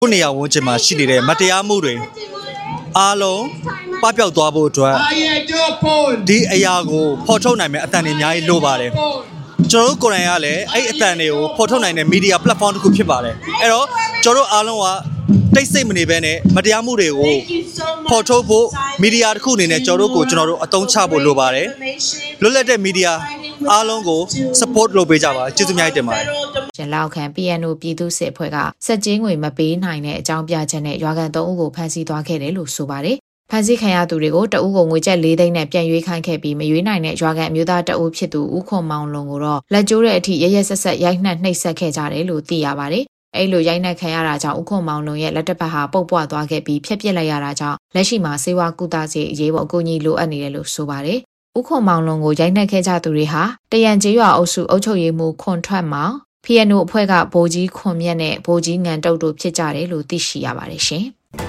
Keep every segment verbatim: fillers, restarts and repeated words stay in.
ခုနေရာဝန်ကျင်မှာရှိနေတဲ့မတရားမှုတွေအားလုံးပပျောက်သွားဖို့အတွက်ဒီအရာကိုဖော်ထုတ်နိုင်မယ့်အတန်တွေအများကြီးလိုပါတယ်ကျွန်တော်တို့ကိုယ်တိုင်ကလည်းအဲ့အတန်တွေကိုဖော်ထုတ်နိုင်တဲ့ media platform တစ်ခုဖြစ်ပါတယ်အဲ့တော့ကျွန်တော်တို့အားလုံးကတိတ်ဆိတ်မနေဘဲနဲ့မတရားမှုတွေကိုဖော်ထုတ်ဖို့ media တစ်ခုအနေနဲ့ကျွန်တော်တို့ကိုကျွန်တော်တို့အသုံးချဖို့လိုပါတယ်လွတ်လပ်တဲ့ media အားလုံးကို support လုပ်ပေးကြပါကျေးဇူးများတင်ပါတယ်ရလောက်ခံ ပီ အန် အို ပြည်သူ့စစ်အဖွဲ့ကစက်ကြီးငွေမပေးနိုင်တဲ့အကြောင်းပြချက်နဲ့ရွာကန်သုံးဦးကိုဖမ်းဆီးသွားခဲ့တယ်လို့ဆိုပါတယ်ဖမ်းဆီးခံရသူတွေကိုတအုပ်ကိုငွေကျပ်၄သိန်းနဲ့ပြန်ရွေးခိုင်းခဲ့ပြီးမရွေးနိုင်တဲ့ရွာကန်အမျိုးသားတအုပ်ဖြစ်သူဦးခွန်မောင်လွန်ကိုတော့လက်ကျိုးတဲ့အထိရရဆက်ဆက်ရိုက်နှက်နှိပ်စက်ခဲ့ကြတယ်လို့သိရပါတယ်အဲ့လိုရိုက်နှက်ခံရတာကြောင့်ဦးခွန်မောင်လွန်ရဲ့လက်တစ်ဖက်ဟာပုတ်ပွားသွားခဲ့ပြီးဖျက်ပစ်လိုက်ရတာကြောင့်လက်ရှိမှာစေဝါကုသစေအရေးပေါ်အကူအညီလိုအပ်နေတယ်လို့ဆိုပါတယ်ဦးခွန်မောင်လွန်ကိုရိုက်နှက်ခဲ့ကြသူတွေဟာတရန်ကျေးရွာအုပ်စုအုပ်ချုပ်ရေးမှူးခွန်ထွက်မောင် ပီ အန် အို အဖွဲ့ကဗိုလ်ကြီးခွန်မြတ်နဲ့ဗိုလ်ကြီးငန်တုတ်တို့ဖြစ်ကြတယ်လို့သိရှိရပါတယ်ရှင်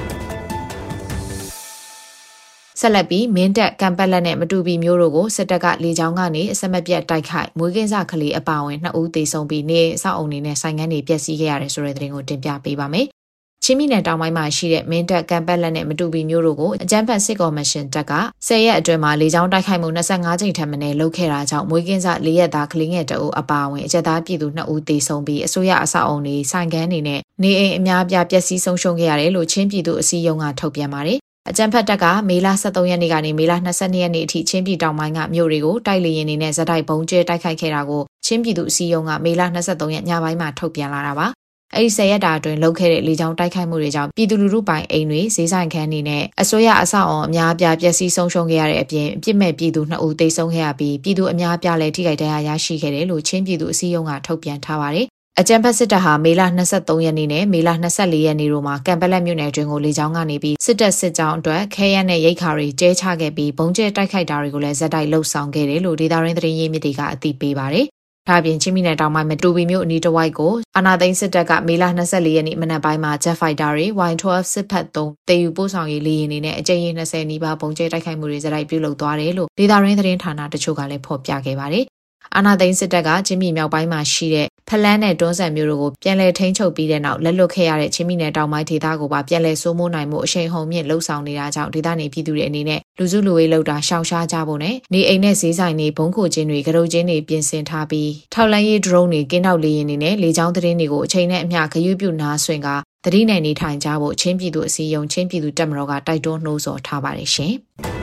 ဆက်လက်ပြီးမင်းတပ်ကံပတ်လက်နဲ့မတူပီမျိုးတို့ကိုစစ်တပ်ကလေကြောင်းကနေအစမပြတ်တိုက်ခိုက်မွေးကင်းစကလေးအပါအဝင်နှစ်ဦးသေဆုံးပြီးနေအဆောက်အုံတွေနဲ့ဆိုင်ငန်းတွေပျက်စီးခဲ့ရတယ်ဆိုတဲ့သတင်းကိုတင်ပြပေးပါမယ်။ချင်းပြည်နယ်တောင်ပိုင်းမှာရှိတဲ့မင်းတပ်ကံပတ်လက်နဲ့မတူပီမျိုးတို့ကိုအကြမ်းဖက်စစ်ကော်မရှင်တပ်ကဆယ်ရက်အတွင်းမှာလေကြောင်းတိုက်ခိုက်မှု၂၅ကြိမ်ထက်မနည်းလုပ်ခဲ့တာကြောင့်မွေးကင်းစ၄ရက်သားကလေးငယ်တအုပ်အပါအဝင်အကြက်သားပြည်သူနှစ်ဦးသေဆုံးပြီးအစိုးရအဆောက်အုံတွေဆိုင်ငန်းတွေနဲ့နေအိမ်အများအပြားပျက်စီးဆုံးရှုံးခဲ့ရတယ်လို့ချင်းပြည်သူအစည်းအရုံးကထုတ်ပြန်ပါတယ်။အကြမ်းဖက်တပ်ကမေလ၁၃ရက်နေ့ကနေမေလ၂၂ရက်နေ့အထိချင်းပြည်တောင်ပိုင်းကမြို့တွေကိုတိုက်လေရင်တွေနဲ့ဇက်တိုက်ဘုံကျဲတိုက်ခိုက်ခဲ့တာကိုချင်းပြည်သူအစည်းအရုံးကမေလ၂၃ရက်ညပိုင်းမှာထုတ်ပြန်လာတာပါ။အဲဒီဆယ်ရက်တာအတွင်းလုပ်ခဲ့တဲ့လေကြောင်းတိုက်ခိုက်မှုတွေကြောင့်ပြည်သူလူထုပိုင်အိမ်တွေဈေးဆိုင်ခန်းတွေနဲ့အစိုးရအဆောက်အအုံအများအပြားပျက်စီးဆုံးရှုံးခဲ့ရတဲ့အပြင်အပြစ်မဲ့ပြည်သူနှစ်ဦးသေဆုံးခဲ့ရပြီးပြည်သူအများအပြားလည်းထိခိုက်ဒဏ်ရာရရှိခဲ့တယ်လို့ချင်းပြည်သူအစည်းအရုံးကထုတ်ပြန်ထားပါတယ်။အကြမ်းဖက်စစ်တပ်ဟာမေလ၂၃ရက်နေ့နဲ့မေလ၂၄ရက်နေ့တို့မှာကံပလက်မြို့နယ်တွင်ကိုလေကြောင်းကနေပြီးစစ်တပ်စစ်ကြောင်းအတွက်ခဲယမ်းနဲ့ရိတ်ခါတွေကျဲချခဲ့ပြီးဘုံကျဲတိုက်ခိုက်တာတွေကိုလည်းဇက်တိုက်လှုပ်ဆောင်ခဲ့တယ်လို့ဒေသရင်းသတင်းရင်းမြစ်တွေကအသိပေးပါတယ်။ဒါ့အပြင်ချင်းပြည်နယ်တောင်ပိုင်းမတူပီမြို့အနီးတစ်ဝိုက်ကိုအာနာသိန်းစစ်တပ်ကမေလ၂၄ရက်နေ့မနက်ပိုင်းမှာ Jet Fighter တွေ ဝိုင်twelve စစ်ဖက်သုံးတေယူပို့ဆောင်ရေးလေယာဉ်တွေနဲ့အကြိမ်ရေ၂၀နီးပါးဘုံကျဲတိုက်ခိုက်မှုတွေဇက်တိုက်ပြုလုပ်သွားတယ်လို့ဒေသရင်းသတင်းဌာနတချို့ကလည်းဖော်ပြခဲ့ပါတယ်။အာနာသိန်းစစ်တပ်ကချင်းပြည်မြောက်ပိုင်းမှာရှိတဲ့ဖလန်းနဲ့တွန်းဆန်မျိုးတို့ကိုပြန်လည်ထိန်းချုပ်ပြီးတဲ့နောက်လက်လွတ်ခဲ့ရတဲ့ချင်းပြည်နယ်တောင်ပိုင်းဒေသကိုပါပြန်လည်စိုးမိုးနိုင်မှုအရှိန်ဟုန်မြင့်လှုပ်ဆောင်နေတာကြောင့်ဒေသနေပြည်သူတွေအနေနဲ့လူစုလူဝေးလှုပ်တာရှောင်ရှားကြဖို့နဲ့နေအိမ်နဲ့ဈေးဆိုင်တွေဘုံခိုခြင်းတွေကရုတ်ချင်းတွေပြင်ဆင်ထားပြီးထောက်လန်းရေး drone တွေကင်းထောက်လေယာဉ်တွေနဲ့လေကြောင်းသတင်းတွေကိုအချိန်နဲ့အမျှဂရုပြုနားဆွင့်ကသတိနဲ့နေထိုင်ကြဖို့ချင်းပြည်သူအစည်းအရုံးချင်းပြည်သူတပ်မတော်ကတိုက်တွန်းနှိုးဆော်ထားပါတယ်ရှင်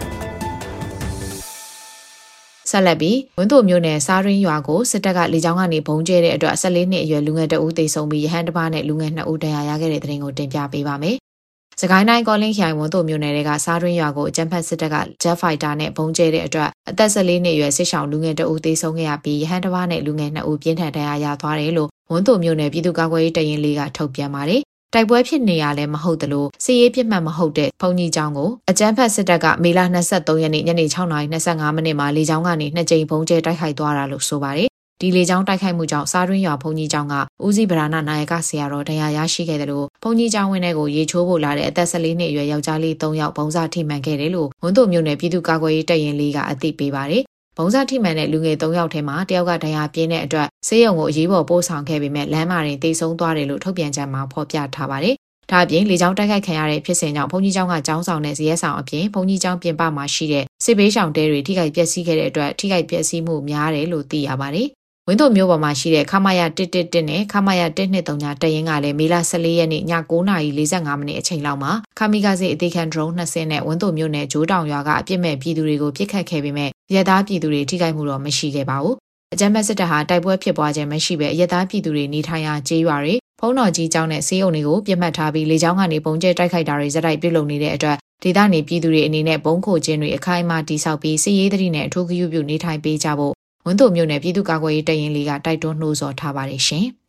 ဆက်လက်ပြီးဝင်းတို့မျိုးနယ်စားရင်းရွာကိုစစ်တပ်ကလေကြောင်းကနေဘုံကျဲတဲ့အတွက်၁၄နှစ်အရွယ်လူငယ်တဦးသေဆုံးပြီးရဟန်းတစ်ပါးနဲ့လူငယ်နှစ်ဦးဒဏ်ရာရခဲ့တဲ့တဲ့တင်ကိုတင်ပြပေးပါမယ်။စကိုင်းတိုင်းကောလင်းခရိုင်ဝင်းတို့မျိုးနယ်တွေကစားရင်းရွာကိုအကြမ်းဖက်စစ်တပ်က Jet Fighter နဲ့ဘုံကျဲတဲ့အတွက်အသက်၁၄နှစ်အရွယ်စစ်ဆောင်လူငယ်တဦးသေဆုံးခဲ့ရပြီးရဟန်းတစ်ပါးနဲ့လူငယ်နှစ်ဦးပြင်းထန်ဒဏ်ရာရသွားတယ်လို့ဝင်းတို့မျိုးနယ်ပြည်သူ့ကာကွယ်ရေးတရင်လေးကထုတ်ပြန်ပါတယ်။တိုက်ပွဲဖြစ်နေရလဲမဟုတ်သလိုစစ်ရေးပြစ်မှတ်မဟုတ်တဲ့ဘုံကြီးကျောင်းကိုအကြမ်းဖက်စစ်တပ်ကမေလ၂၃ရက်နေ့ညနေ၆နာရီ၂၅မိနစ်မှာလေကြောင်းကနေနှစ်ကြိမ်ဘုံကျဲတိုက်ခိုက်သွားတာလို့ဆိုပါတယ်။ဒီလေကြောင်းတိုက်ခိုက်မှုကြောင့်စားတွင်းရွာဘုံကြီးကျောင်းကဦးစီးဗရာဏနာယကဆရာတော်ဒဏ်ရာရရှိခဲ့တယ်လို့ဘုံကြီးကျောင်းဝင်းထဲကိုရေချိုးဖို့လာတဲ့အသက်၁၄နှစ်အရွယ်ယောက်ျားလေး၃ယောက်ဘုံစားထိမှန်ခဲ့တယ်လို့ဝန်းတို့မျိုးနယ်ပြည်သူ့ကာကွယ်ရေးတပ်ရင်းလေးကအသိပေးပါတယ်။ဘုံစားထိမှန်တဲ့လူငယ်၃ယောက်ထဲမှာတယောက်ကဒဏ်ရာပြင်းတဲ့အတွက်ဆေးရုံကိုအရေးပေါ်ပို့ဆောင်ခဲ့ပေမဲ့လမ်းမှာတင်သေဆုံးသွားတယ်လို့ထုတ်ပြန်ချက်မှာဖော်ပြထားပါတယ်။ဒါအပြင်လေကြောင်းတိုက်ခိုက်ခံရတဲ့ဖြစ်စဉ်ကြောင့်ဘုံကြီးကျောင်းကကျောင်းဆောင်နဲ့ဇရက်ဆောင်အပြင်ဘုံကြီးကျောင်းပြင်ပမှာရှိတဲ့စစ်ဘေးရှောင်တဲတွေထိခိုက်ပျက်စီးခဲ့တဲ့အတွက်ထိခိုက်ပျက်စီးမှုများတယ်လို့သိရပါတယ်။ဝင်းတို့မျိုးပေါ်မှာရှိတဲ့ခမာယာ၁၁၁နဲ့ခမာယာ၁၂၃တရင်ကလည်းမေလ၁၄ရက်နေ့ည၉နာရီ၄၅မိနစ်အချိန်လောက်မှာခမီကာစေအသေးခံ drone နှစ်စင်းနဲ့ဝင်းတို့မျိုးနယ်ဂျိုးတောင်ရွာကအပြစ်မဲ့ပြည်သူတွေကိုပြစ်ခတ်ခဲ့ပေမဲ့ရဲသားပြည်သူတွေထိခိုက်မှုတော့မရှိခဲ့ပါဘူး။အကြမ်းဖက်စစ်တပ်ဟာတိုက်ပွဲဖြစ်ပွားခြင်းမရှိဘဲရဲသားပြည်သူတွေနေထိုင်ရာကျေးရွာတွေဖုံးတော်ကြီးကျောင်းနဲ့ဆေးရုံတွေကိုပြစ်မှတ်ထားပြီးလေကြောင်းကနေပုံကျဲတိုက်ခိုက်တာတွေဇက်တိုက်ပြုလုပ်နေတဲ့အတွက်ဒေသနေပြည်သူတွေအနေနဲ့ဘုံခိုခြင်းတွေအခိုင်အမာတိစောက်ပြီးစစ်ရေးသတိနဲ့အထူးဂရုပြုနေထိုင်ပေးကြဖို့ဝင်းတို့မျိုးနယ်ပြည်သူ့ကာကွယ်ရေးတပ်ရင်းလေးကတိုက်တွန်းနှိုးဆော်ထားပါတယ်ရှင်။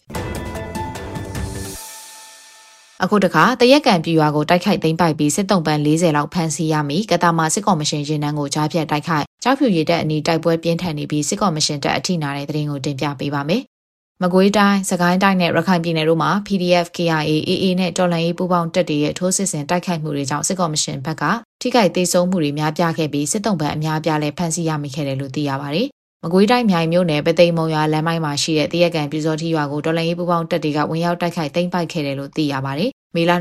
အခုတခါတရက်ကံပြည်ရွာကိုတိုက်ခိုက်သိမ်းပိုက်ပြီးစစ်တုံးပန်း၄၀လောက်ဖမ်းဆီးရမိကတာမာစစ်ကော်မရှင်ရင်နှန်းကိုကြားဖြတ်တိုက်ခိုက်ကြောက်ဖြူရည်တပ်အနီးတိုက်ပွဲပြင်းထန်နေပြီးစစ်ကော်မရှင်တပ်အထိနာတဲ့သတင်းကိုတင်ပြပေးပါမယ်။မကွေးတိုင်းစကိုင်းတိုင်းနဲ့ရခိုင်ပြည်နယ်တို့မှာ P D F K I A A A နဲ့တော်လှန်ရေးပူးပေါင်းတပ်တွေရဲ့ထိုးစစ်ဆင်တိုက်ခိုက်မှုတွေကြောင့်စစ်ကော်မရှင်ဘက်ကထိခိုက်ဒေဆုံးမှုတွေများပြားခဲ့ပြီးစစ်တုံးပန်းအများပြားလည်းဖမ်းဆီးရမိခဲ့တယ်လို့သိရပါတယ်။မကွေးတိုင်းမြိုင်မြို့နယ်ပသိမ်မုံရွာလမ်းပိုင်းမှာရှိတဲ့တရက်ကံပြူစောတိရွာကိုတော်လှန်ရေးပူးပေါင်းတပ်တွေကဝင်ရောက်တိုက်ခိုက်သိမ်းပိုက်ခဲ့တယ်လို့သိရပါတယ်မေလ